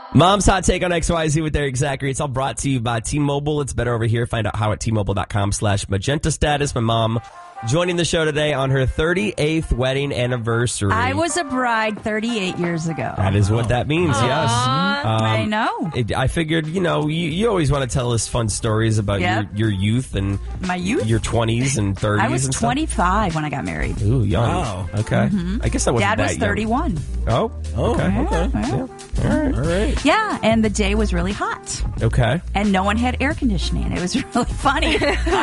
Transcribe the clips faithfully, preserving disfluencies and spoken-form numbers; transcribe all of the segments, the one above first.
Mom's Hot Take on X Y Z with Eric Zachary. It's all brought to you by T-Mobile. It's better over here. Find out how at T-Mobile.com slash magenta status. My mom joining the show today on her thirty-eighth wedding anniversary. I was a bride thirty-eight years ago. That is what that means, Aww, yes. Um, I know. It, I figured, you know, you, you always want to tell us fun stories about Yep. your, your youth and My youth? your twenties and thirties. I was and stuff. twenty-five when I got married. Ooh, young. Wow. Okay. I guess I wasn't Dad that was young. thirty-one. Oh, Oh, okay. okay. Yeah. Yeah. All right. All right. Yeah, and the day was really hot. Okay. And no one had air conditioning. It was really funny.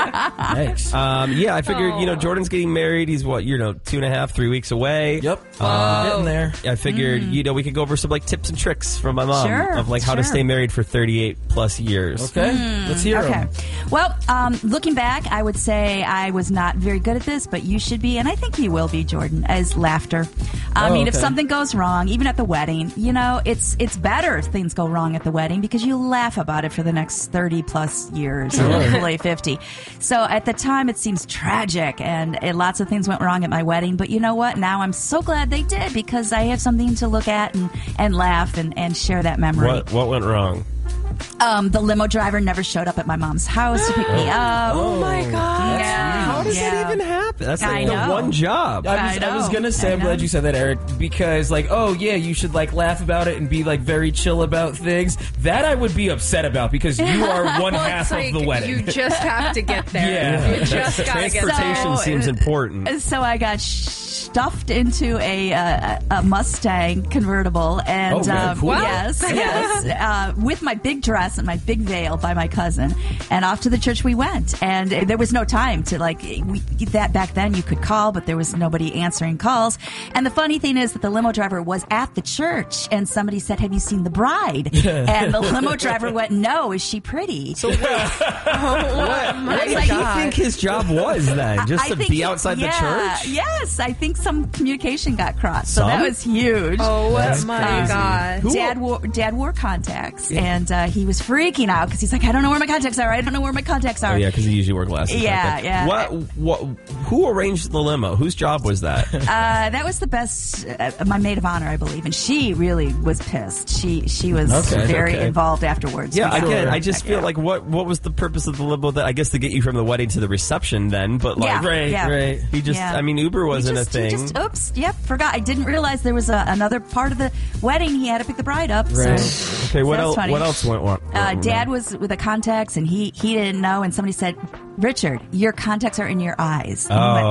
Thanks. Um, yeah, I figured, you know, Jordan's getting married. He's, what, you know, two and a half, three weeks away. Yep. Um, Getting there. I figured, you know, we could go over some, like, tips and tricks from my mom Sure, of, like, how to sure. stay married for thirty-eight plus years. Okay. Let's hear Okay. them. Well, um, looking back, I would say I was not very good at this, but you should be, and I think you will be, Jordan, as laughter. I Oh, mean, if okay. something goes wrong, even at the wedding, you know, it's it's better if things go wrong at the wedding because you laugh about it for the next thirty plus years, or hopefully fifty. So at the time, it seems tragic, and, and lots of things went wrong at my wedding. But you know what? Now I'm so glad they did because I have something to look at and, and laugh and, and share that memory. What what went wrong? Um, the limo driver never showed up at my mom's house to pick me up. Oh, my god! Yeah. How does Yeah. that even happen? That's like I the know. one job. I was, I I was know. gonna say, I I'm glad know. you said that, Eric, because like, oh yeah, you should like laugh about it and be like very chill about things. That I would be upset about because you are one Well, half it's like of the wedding. You just have to get there. Yeah. You just gotta get Transportation there. So- seems important. So I got stuffed into a, uh, a Mustang convertible, and Oh, very um, cool. yes, yes, uh, with my big dress and my big veil by my cousin, and off to the church we went. And there was no time to like we, that back then. You could call, but there was nobody answering calls. And the funny thing is that the limo driver was at the church, and somebody said, "Have you seen the bride?" And the limo driver went, "No, is she pretty?" So wait, what, what do you God. think his job was then? Just I to think be he- outside yeah, the church? Yes, I think some communication got crossed. So Some? that was huge. Oh That's my crazy. god. Who- Dad wore Dad wore contacts, and uh, he was freaking out because he's like, "I don't know where my contacts are. I don't know where my contacts are." Oh, yeah, because he usually wore glasses. Yeah, back then. yeah. What, what? Who arranged the limo? Whose job was that? Uh, that was the best. Uh, my maid of honor, I believe, and she really was pissed. She she was Okay, very okay. involved afterwards. Yeah, We got- again, I just Yeah. feel like what what was the purpose of the limo? That I guess to get you from the wedding to the reception, then. But like, Yeah, Right, yeah. right. he just, Yeah. I mean, Uber He wasn't just- a he thing. just, oops, yep, forgot. I didn't realize there was a, another part of the wedding. He had to pick the bride up. Right. So, okay, what that's else? funny. What else went wrong? Uh, Dad was with the contacts, and he he didn't know. And somebody said, "Richard, your contacts are in your eyes." And he went,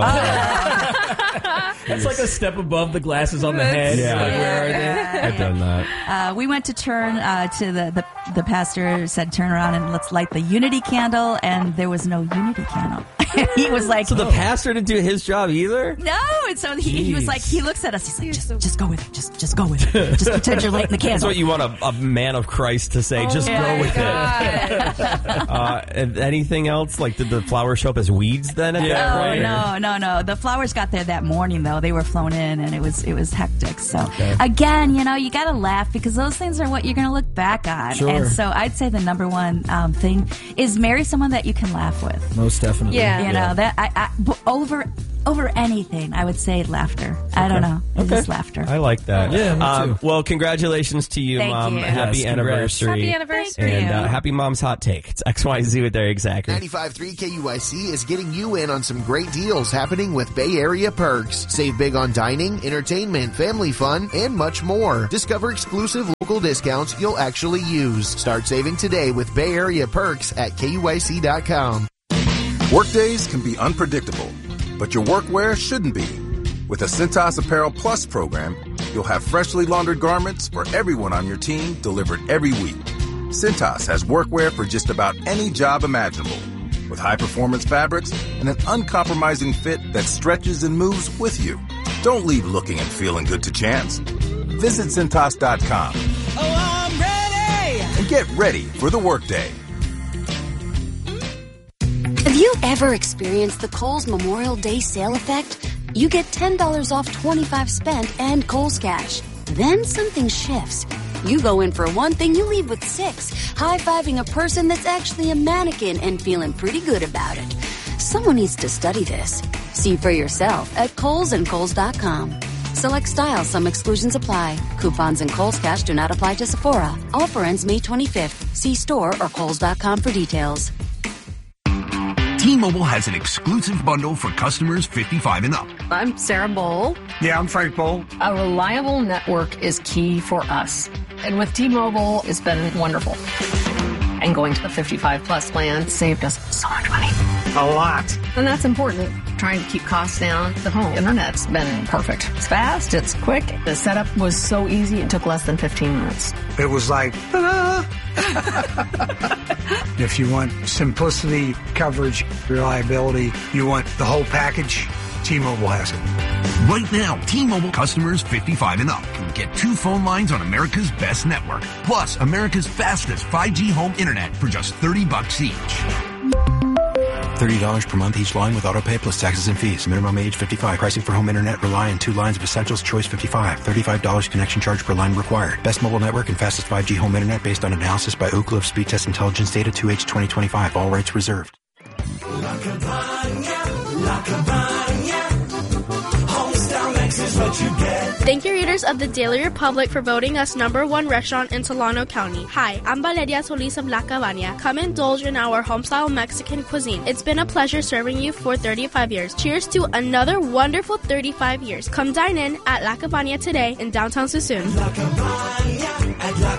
Oh. That's like a step above the glasses on the head. Yeah. Like, where are they? Yeah. I've done that. Uh, we went to turn uh, to the, the the pastor said, "Turn around and let's light the unity candle," and there was no unity candle. He was like, So the pastor didn't do his job either? "No," and so he, he was Jeez. like, he looks at us, he's like, "Just just go with it, just just go with it, just pretend you're lighting the candle." That's what you want a, a man of Christ to say. Just Oh go my with God. it. Uh, and anything else? Like, did the flowers show up as weeds then? At Yeah, that Oh point? no, no, no! The flowers got there that morning, though. They were flown in, and it was it was hectic. So again, you know, you got to laugh because those things are what you're going to look back on. Sure. And so I'd say the number one um, thing is marry someone that you can laugh with. Most definitely. Yeah. You know that I, I b- over over anything, I would say laughter. I don't know, it's just laughter. I like that. Yeah, me Um, too. well, congratulations to you, Thank Mom. you. Happy Yes, congrats. anniversary. Happy anniversary. And Thank uh, you. happy Mom's Hot Take. It's X Y Z with Eric Zachary. ninety-five point three K U I C is getting you in on some great deals happening with Bay Area Perks. Save big on dining, entertainment, family fun, and much more. Discover exclusive local discounts you'll actually use. Start saving today with Bay Area Perks at K U I C dot com. Workdays can be unpredictable, but your workwear shouldn't be. With the Cintas Apparel Plus program, you'll have freshly laundered garments for everyone on your team delivered every week. Cintas has workwear for just about any job imaginable, with high-performance fabrics and an uncompromising fit that stretches and moves with you. Don't leave looking and feeling good to chance. Visit Cintas dot com. Oh, I'm ready! And get ready for the workday. Have you ever experienced the Kohl's Memorial Day sale effect? You get ten dollars off twenty-five spent and Kohl's Cash. Then something shifts. You go in for one thing, you leave with six, high-fiving a person that's actually a mannequin and feeling pretty good about it. Someone needs to study this. See for yourself at Kohl's and Kohl's dot com. Select styles, some exclusions apply. Coupons and Kohl's Cash do not apply to Sephora. Offer ends May twenty-fifth. See store or Kohl's dot com for details. T-Mobile has an exclusive bundle for customers fifty-five and up. I'm Sarah Bowl. Yeah, I'm Frank Bowl. A reliable network is key for us. And with T-Mobile, it's been wonderful. And going to the fifty-five plus plan saved us so much money. A lot. And that's important. Trying to keep costs down. The home internet's been perfect. It's fast, it's quick. The setup was so easy, it took less than fifteen minutes. It was like, ta-da! If you want simplicity, coverage, reliability, you want the whole package, T-Mobile has it. Right now, T-Mobile customers fifty-five and up can get two phone lines on America's best network, plus America's fastest five G home internet for just thirty bucks each. thirty dollars per month each line with autopay plus taxes and fees. Minimum age fifty-five. Pricing for home internet rely on two lines of Essentials Choice fifty-five. thirty-five dollars connection charge per line required. Best mobile network and fastest five G home internet based on analysis by Ookla of Speed Test Intelligence data two H twenty twenty-five. All rights reserved. La Cabaña, La Cabaña. Homestyle Max is what you get. Thank you, readers of the Daily Republic, for voting us number one restaurant in Solano County. Hi, I'm Valeria Solis of La Cabaña. Come indulge in our homestyle Mexican cuisine. It's been a pleasure serving you for thirty-five years. Cheers to another wonderful thirty-five years. Come dine in at La Cabaña today in downtown Suisun. La Cabaña, at La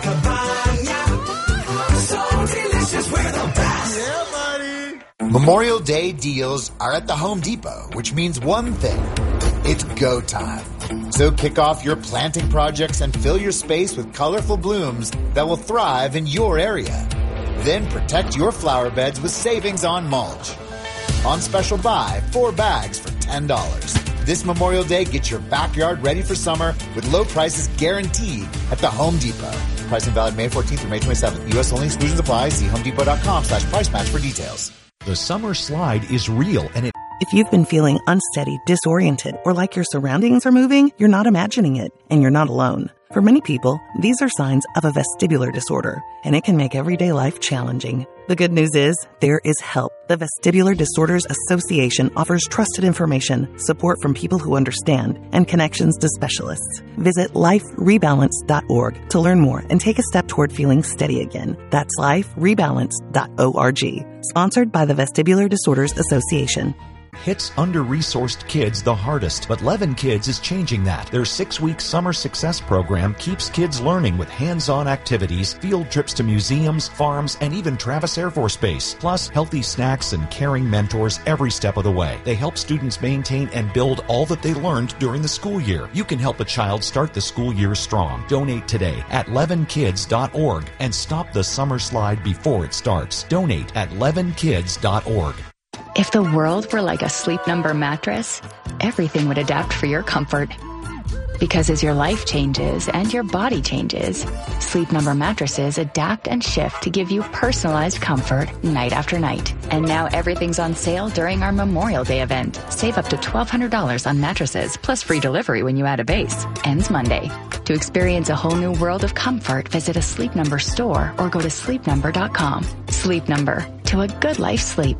Cabaña. So delicious, we're the best. Yeah, buddy. Memorial Day deals are at the Home Depot, which means one thing. It's go time. So kick off your planting projects and fill your space with colorful blooms that will thrive in your area. Then protect your flower beds with savings on mulch. On special buy, four bags for ten dollars. This Memorial Day, get your backyard ready for summer with low prices guaranteed at the Home Depot. Pricing valid May fourteenth through May twenty-seventh. U S only, exclusions apply. See homedepot.com slash price match for details. The summer slide is real, and it... If you've been feeling unsteady, disoriented, or like your surroundings are moving, you're not imagining it, and you're not alone. For many people, these are signs of a vestibular disorder, and it can make everyday life challenging. The good news is, there is help. The Vestibular Disorders Association offers trusted information, support from people who understand, and connections to specialists. Visit life rebalance dot org to learn more and take a step toward feeling steady again. That's life rebalance dot org. Sponsored by the Vestibular Disorders Association. hits under-resourced kids the hardest, but Levin Kids is changing that. Their six-week summer success program keeps kids learning with hands-on activities, field trips to museums, farms, and even Travis Air Force Base, plus healthy snacks and caring mentors every step of the way. They help students maintain and build all that they learned during the school year. You can help a child start the school year strong. Donate today at levin kids dot org and stop the summer slide before it starts. Donate at levin kids dot org. If the world were like a Sleep Number mattress, everything would adapt for your comfort. Because as your life changes and your body changes, Sleep Number mattresses adapt and shift to give you personalized comfort night after night. And now everything's on sale during our Memorial Day event. Save up to twelve hundred dollars on mattresses, plus free delivery when you add a base. Ends Monday. To experience a whole new world of comfort, visit a Sleep Number store or go to sleep number dot com. Sleep Number. To a good life sleep.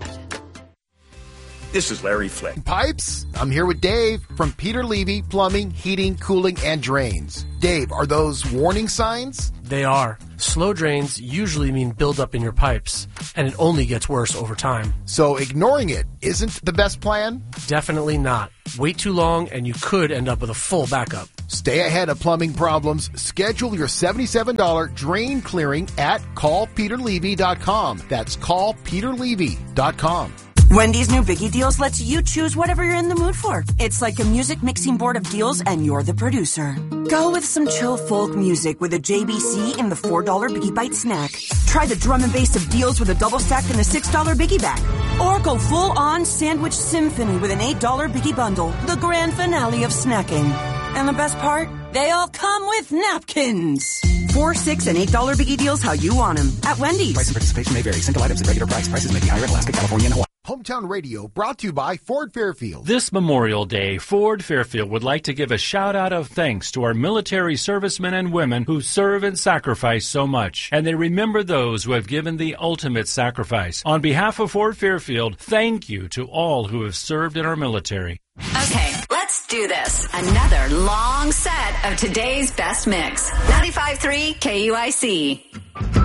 This is Larry Flick. Pipes? I'm here with Dave from Peter Levy Plumbing, Heating, Cooling, and Drains. Dave, are those warning signs? They are. Slow drains usually mean buildup in your pipes, and it only gets worse over time. So ignoring it isn't the best plan? Definitely not. Wait too long and you could end up with a full backup. Stay ahead of plumbing problems. Schedule your seventy-seven dollars drain clearing at call peter levy dot com. That's call peter levy dot com. Wendy's new Biggie Deals lets you choose whatever you're in the mood for. It's like a music mixing board of deals and you're the producer. Go with some chill folk music with a J B C in the four dollar Biggie Bite snack. Try the drum and bass of deals with a double stack in the six dollar Biggie Bag. Or go full on sandwich symphony with an eight dollar Biggie Bundle. The grand finale of snacking. And the best part? They all come with napkins. Four, six, and eight dollar Biggie Deals how you want them. At Wendy's. Price and participation may vary. Single items at regular price. Prices may be higher in Alaska, California, and Hawaii. Hometown Radio brought to you by Ford Fairfield. This Memorial Day, Ford Fairfield would like to give a shout-out of thanks to our military servicemen and women who serve and sacrifice so much. And they remember those who have given the ultimate sacrifice. On behalf of Ford Fairfield, thank you to all who have served in our military. Okay, let's do this. Another long set of today's best mix. ninety-five point three K U I C.